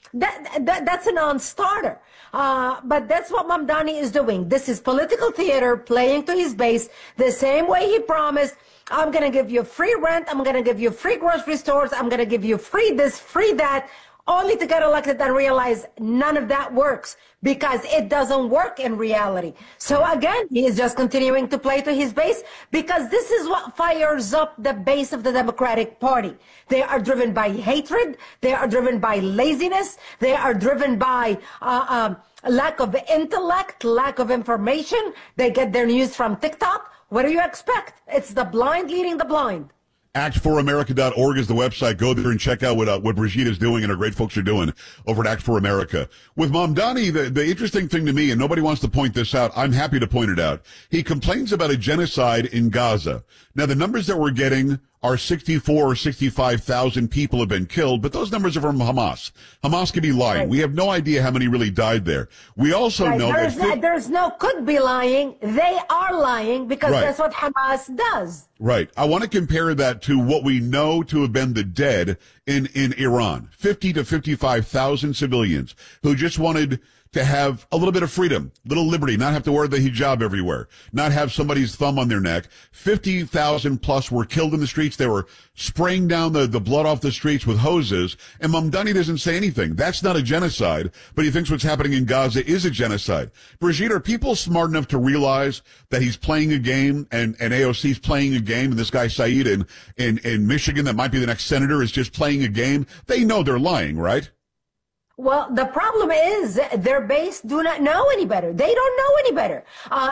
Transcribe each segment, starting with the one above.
That's a non-starter. But that's what Mamdani is doing. This is political theater, playing to his base the same way he promised. I'm going to give you free rent. I'm going to give you free grocery stores. I'm going to give you free this, free that, only to get elected and realize none of that works because it doesn't work in reality. So again, he is just continuing to play to his base because this is what fires up the base of the Democratic Party. They are driven by hatred. They are driven by laziness. They are driven by lack of intellect, lack of information. They get their news from TikTok. What do you expect? It's the blind leading the blind. ActForAmerica.org is the website. Go there and check out what Brigitte is doing and our great folks are doing over at Act for America. With Mamdani, the interesting thing to me, and nobody wants to point this out, I'm happy to point it out. He complains about a genocide in Gaza. Now, the numbers that we're getting are 64 or 65,000 people have been killed, but those numbers are from Hamas. Hamas could be lying. Right. We have no idea how many really died there. We also know there's no could be lying. They are lying because that's what Hamas does. Right. I want to compare that to what we know to have been the dead in Iran. 50 to 55,000 civilians who just wanted to have a little bit of freedom, little liberty, not have to wear the hijab everywhere, not have somebody's thumb on their neck. 50,000 plus were killed in the streets. They were spraying down the blood off the streets with hoses. And Mamdani doesn't say anything. That's not a genocide, but he thinks what's happening in Gaza is a genocide. Brigitte, are people smart enough to realize that he's playing a game and AOC's playing a game and this guy Saeed in Michigan that might be the next senator is just playing a game? They know they're lying, right? Well, the problem is their base do not know any better. They don't know any better.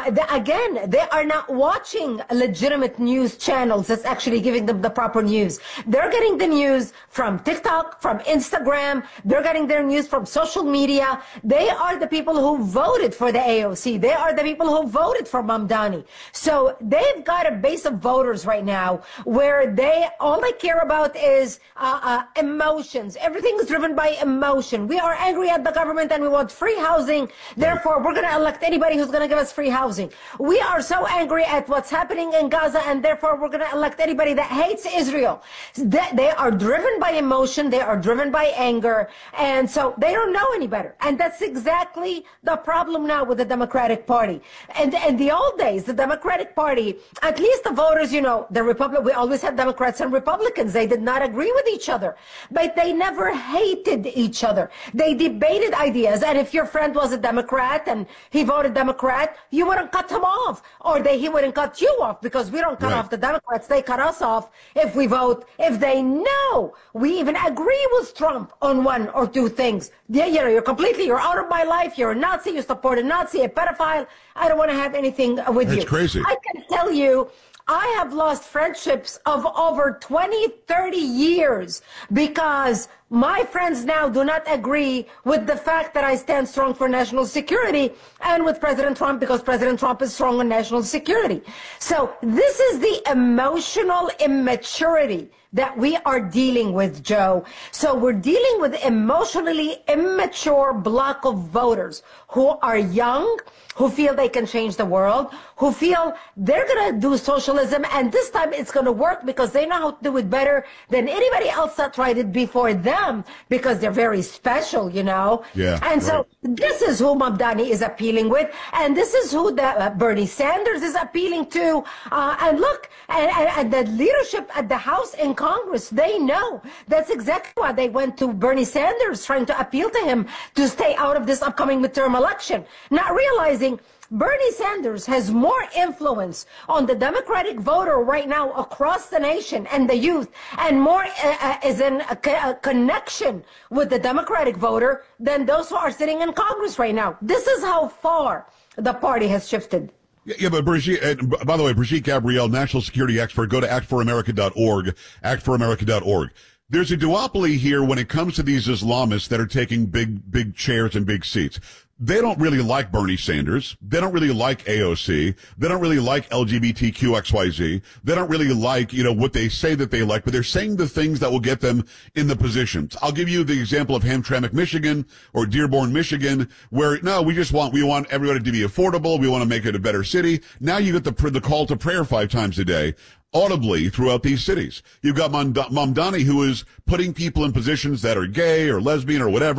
Again, they are not watching legitimate news channels that's actually giving them the proper news. They're getting the news from TikTok, from Instagram. They're getting their news from social media. They are the people who voted for the AOC. They are the people who voted for Mamdani. So they've got a base of voters right now where all they care about is emotions. Everything is driven by emotion. We are angry at the government and we want free housing. Therefore, we're going to elect anybody who's going to give us free housing. We are so angry at what's happening in Gaza and therefore we're going to elect anybody that hates Israel. They are driven by emotion. They are driven by anger. And so they don't know any better. And that's exactly the problem now with the Democratic Party. And in the old days, the Democratic Party, at least the voters, we always had Democrats and Republicans. They did not agree with each other, but they never hated each other. They debated ideas, and if your friend was a Democrat and he voted Democrat, you wouldn't cut him off, or he wouldn't cut you off, because we don't cut off the Democrats. They cut us off if we vote. If they know we even agree with Trump on one or two things, you're out of my life. You're a Nazi. You support a Nazi, a pedophile. I don't want to have anything with you. That's crazy. I can tell you, I have lost friendships of over 20, 30 years because my friends now do not agree with the fact that I stand strong for national security and with President Trump because President Trump is strong on national security. So this is the emotional immaturity that we are dealing with, Joe. So we're dealing with emotionally immature block of voters who are young, who feel they can change the world, who feel they're going to do socialism, and this time it's going to work because they know how to do it better than anybody else that tried it before them because they're very special, Yeah, and so this is who Mamdani is appealing with, and this is who Bernie Sanders is appealing to. And look, and the leadership at the House and Congress, they know. That's exactly why they went to Bernie Sanders, trying to appeal to him to stay out of this upcoming midterm election, not realizing Bernie Sanders has more influence on the Democratic voter right now across the nation and the youth, and more is in a connection with the Democratic voter than those who are sitting in Congress right now. This is how far the party has shifted. Yeah, but Brigitte, and by the way, Brigitte Gabriel, national security expert, go to actforamerica.org, actforamerica.org. There's a duopoly here when it comes to these Islamists that are taking big chairs and big seats. They don't really like Bernie Sanders. They don't really like AOC. They don't really like LGBTQXYZ. They don't really like, what they say that they like, but they're saying the things that will get them in the positions. I'll give you the example of Hamtramck, Michigan, or Dearborn, Michigan, where, no, we want everybody to be affordable. We want to make it a better city. Now you get the call to prayer 5 times a day, audibly throughout these cities. You've got Mamdani, who is putting people in positions that are gay or lesbian or whatever.